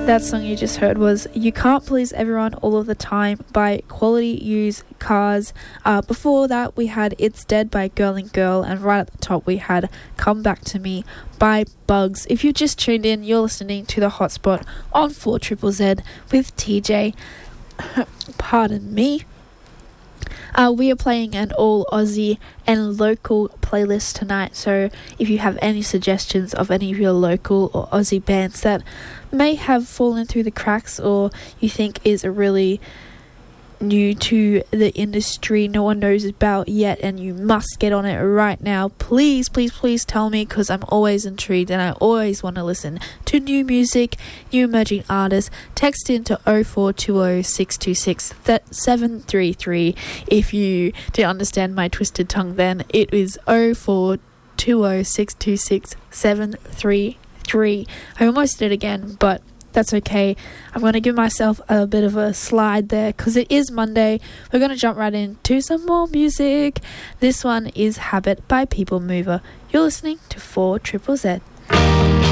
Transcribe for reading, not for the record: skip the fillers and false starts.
That song you just heard was You Can't Please Everyone All of the Time by Quality Used Cars. Before that, we had It's Dead by Girl and Girl, and right at the top, we had Come Back to Me by Bugs. If you just tuned in, you're listening to The Hotspot on 4ZZZ with TJ. Pardon me. We are playing an all Aussie and local playlist tonight, so if you have any suggestions of any of your local or Aussie bands that may have fallen through the cracks or you think is a really new to the industry, no one knows about yet, and you must get on it right now, please tell me, because I'm always intrigued and I always want to listen to new music, new emerging artists. Text into 0420 626 733. If you didn't understand my twisted tongue then, it is 0420 626 733. I almost did it again, but that's okay. I'm going to give myself a bit of a slide there because it is Monday. We're going to jump right into some more music. This one is Habit by People Mover. You're listening to 4ZZZ.